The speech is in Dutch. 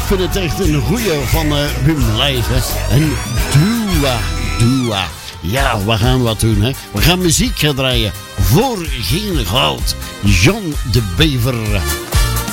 vind het echt een goeie van Wim Leijzen. En Dua. Ja, we gaan wat doen, hè. We gaan muziek gaan draaien voor geen goud. John de Bever.